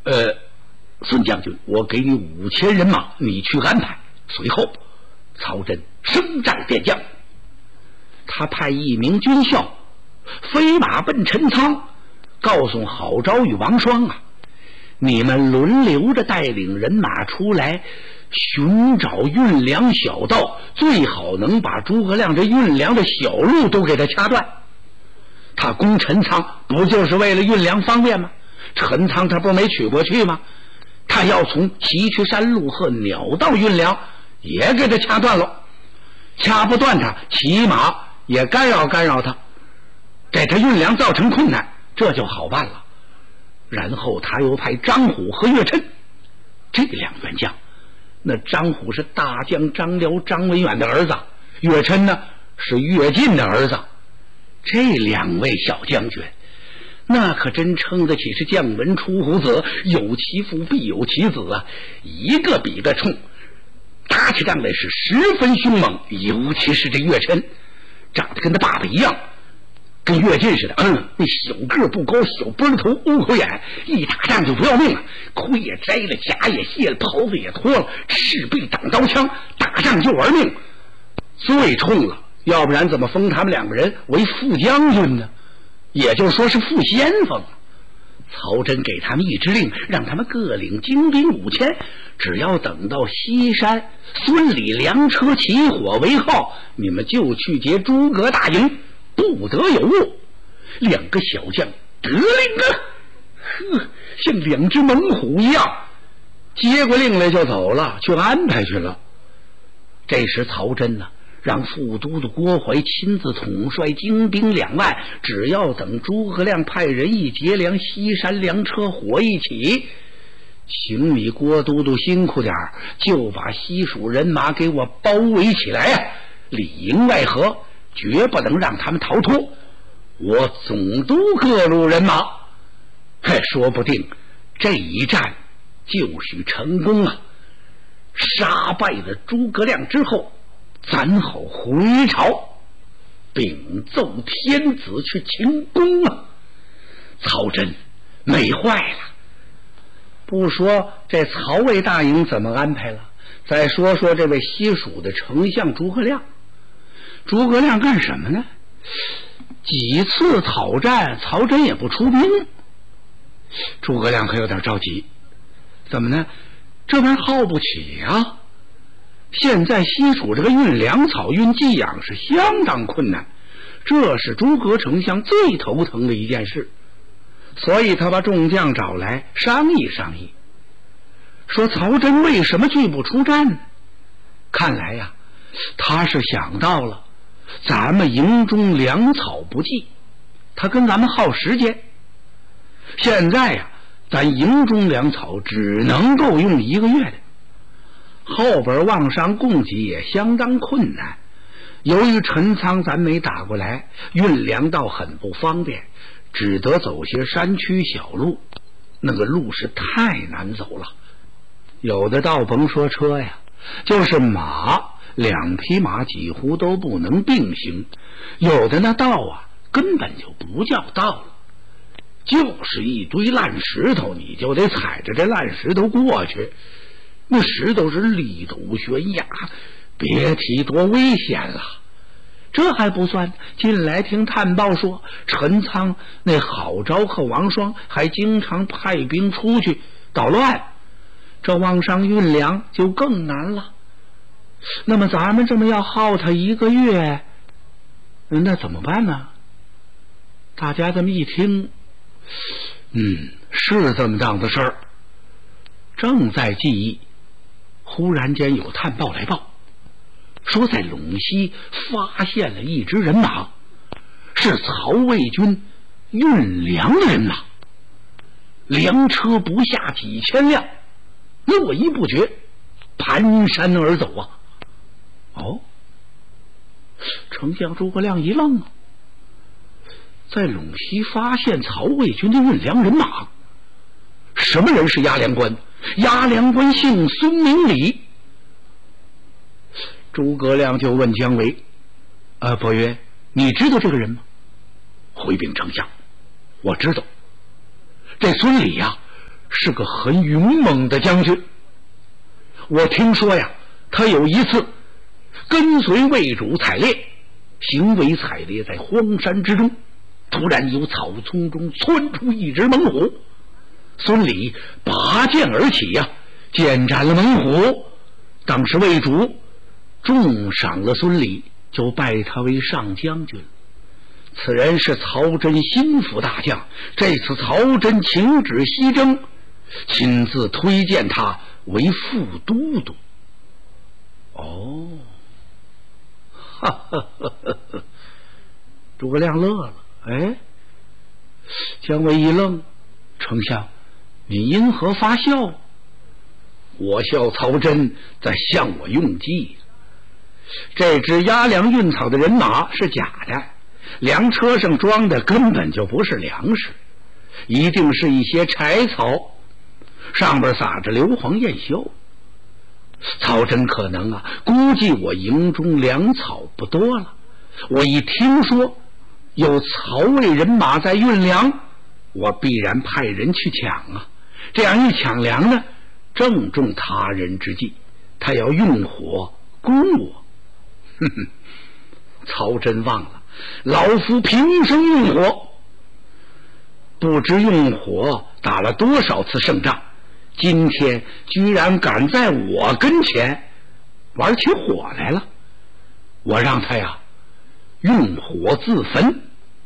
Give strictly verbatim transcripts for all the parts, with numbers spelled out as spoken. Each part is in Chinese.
呃，孙将军，我给你五千人马，你去安排。随后，曹真升帐便将，他派一名军校飞马奔陈仓，告诉郝昭与王双啊，你们轮流着带领人马出来寻找运粮小道，最好能把诸葛亮这运粮的小路都给他掐断。他攻陈仓不就是为了运粮方便吗？陈仓他不没取过去吗？他要从崎岖山路和鸟道运粮也给他掐断了，掐不断他起码也干扰干扰他，给他运粮造成困难，这就好办了。然后他又派张虎和岳琛这两员将，那张虎是大将张辽张文远的儿子，岳琛呢是岳进的儿子，这两位小将军那可真称得起是将门出虎子，有其父必有其子啊，一个比个冲，打起仗来是十分凶猛。尤其是这岳琛长得跟他爸爸一样，跟岳进似的，嗯，那小个不高，小波头，乌口眼，一打仗就不要命了，盔也摘了，甲也卸了，袍子也脱了，赤壁挡刀枪，打仗就玩命，最冲了。要不然怎么封他们两个人为副将军呢？也就说是副先锋。曹真给他们一支令，让他们各领精兵五千，只要等到西山孙李粮车起火为号，你们就去劫诸葛大营，不得有误。两个小将得令啊，呵，像两只猛虎一样，接过令来就走了，去安排去了。这时曹真呢，让副都督郭淮亲自统帅精兵两万，只要等诸葛亮派人一劫粮，西山粮车火一起，请你郭都督辛苦点儿，就把西蜀人马给我包围起来啊，里应外合，绝不能让他们逃脱。我总督各路人马，嘿，说不定这一战就许成功啊！杀败了诸葛亮之后，咱好回朝禀奏天子去请功啊！曹真美坏了。不说这曹魏大营怎么安排了，再说说这位西蜀的丞相诸葛亮。诸葛亮干什么呢？几次讨战，曹真也不出兵。诸葛亮可有点着急，怎么呢？这玩意儿耗不起啊！现在西蜀这个运粮草、运寄养是相当困难，这是诸葛丞相最头疼的一件事。所以他把众将找来商议商议，说曹真为什么拒不出战呢？看来呀，他是想到了咱们营中粮草不济，他跟咱们耗时间。现在呀，咱营中粮草只能够用一个月的，后边往上供给也相当困难。由于陈仓咱没打过来，运粮道很不方便，只得走些山区小路，那个路是太难走了。有的道甭说车呀，就是马，两匹马几乎都不能并行。有的那道啊根本就不叫道了，就是一堆烂石头，你就得踩着这烂石头过去。那石头是立陡悬崖，别提多危险了。这还不算，近来听探报说陈仓那郝昭和王双还经常派兵出去捣乱，这往上运粮就更难了。那么咱们这么要耗他一个月，那怎么办呢？大家这么一听，嗯，是这么档子事儿。正在记忆，忽然间有探报来报，说在陇西发现了一支人马，是曹魏军运粮的人马，粮车不下几千辆，络绎不绝，蹒跚而走啊！哦，丞相诸葛亮一愣啊，在陇西发现曹魏军的运粮人马，什么人是押粮官？押粮官姓孙名礼。诸葛亮就问姜维：“呃，伯约，你知道这个人吗？”回禀丞相，我知道，这孙礼呀、啊， 是个很勇猛的将军。我听说呀，他有一次跟随魏主采猎，行为采猎在荒山之中，突然由草丛中窜出一只猛虎，孙礼拔剑而起呀、啊，剑斩了猛虎。当时魏主重赏了孙礼，就拜他为上将军。此人是曹真心腹大将，这次曹真请旨西征，亲自推荐他为副都督。哦，哈哈哈哈哈！诸葛亮乐了，哎，姜维一愣，丞相，你因何发笑？我笑曹真在向我用计。这支押粮运草的人马是假的，粮车上装的根本就不是粮食，一定是一些柴草，上边撒着硫磺焰硝。曹真可能啊，估计我营中粮草不多了，我一听说有曹魏人马在运粮，我必然派人去抢啊。这样一抢粮呢，正中他人之计，他要用火攻我。哼哼，曹真忘了，老夫平生用火，不知用火打了多少次胜仗，今天居然敢在我跟前玩起火来了，我让他呀用火自焚。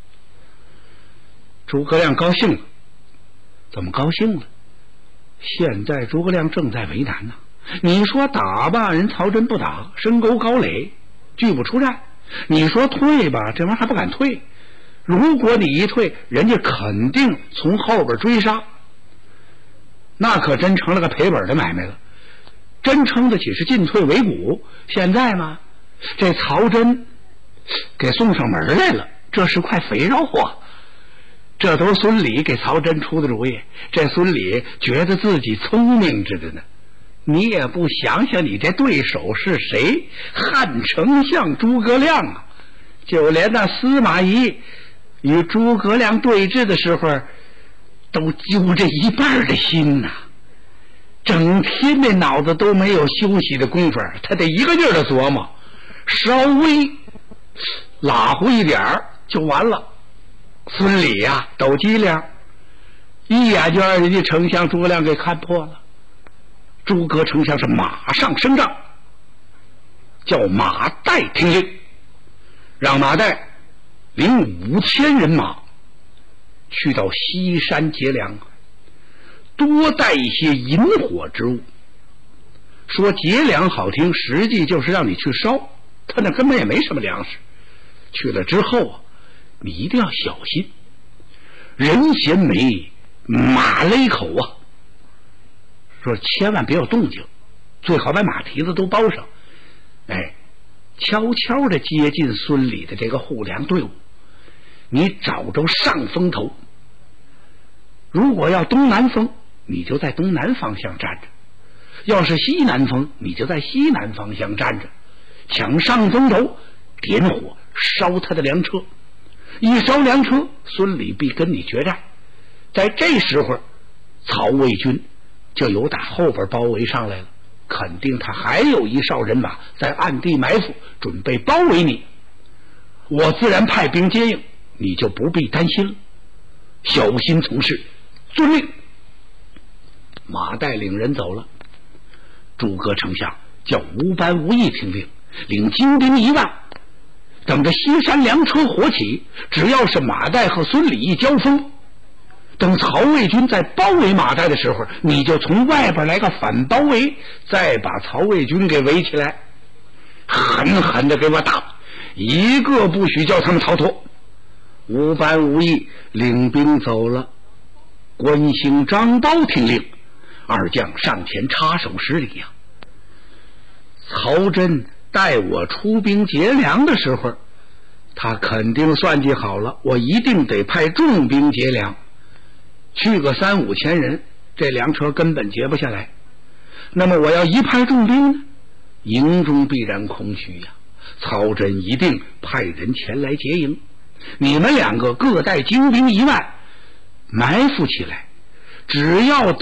诸葛亮高兴了，怎么高兴了？现在诸葛亮正在为难呢、啊。你说打吧，人曹真不打，深沟高垒，拒不出战；你说退吧，这玩意儿还不敢退。如果你一退，人家肯定从后边追杀，那可真成了个赔本的买卖了，真称得起是进退维谷。现在嘛，这曹真给送上门来了，这是块肥肉啊！这都是孙礼给曹真出的主意，这孙礼觉得自己聪明着的呢。你也不想想你这对手是谁？汉丞相诸葛亮啊！就连那司马懿与诸葛亮对峙的时候，都揪着一半的心呐、啊，整天这脑子都没有休息的功夫，他得一个劲儿的琢磨，稍微拉乎一点儿就完了。孙礼呀、啊，抖机灵，一眼就让人家丞相诸葛亮给看破了。诸葛丞相是马上升帐，叫马岱听令，让马岱领五千人马去到西山劫粮，多带一些引火之物。说劫粮好听，实际就是让你去烧，他那根本也没什么粮食。去了之后啊，你一定要小心，人衔枚，马勒口啊！说千万别有动静，最好把马蹄子都包上。哎，悄悄地接近孙礼的这个护粮队伍，你找着上风头。如果要东南风，你就在东南方向站着；要是西南风，你就在西南方向站着，抢上风头，点火烧他的粮车。一烧粮车，孙礼必跟你决战。在这时候，曹魏军就由打后边包围上来了，肯定他还有一哨人马在暗地埋伏，准备包围你。我自然派兵接应，你就不必担心了。小心从事，遵令。马岱领人走了，诸葛丞相叫吴班、吴懿听令，领精兵一万，等着西山粮车火起，只要是马岱和孙礼一交锋，等曹魏军在包围马岱的时候，你就从外边来个反包围，再把曹魏军给围起来，狠狠的给我打，一个不许叫他们逃脱。吴班、吴懿领兵走了，关兴、张苞听令，二将上前插手施礼呀、啊。曹真带我出兵劫粮的时候，他肯定算计好了，我一定得派重兵劫粮，去个三五千人，这粮车根本劫不下来。那么我要一派重兵呢，营中必然空虚呀、啊。曹真一定派人前来劫营，你们两个各带精兵一万，埋伏起来，只要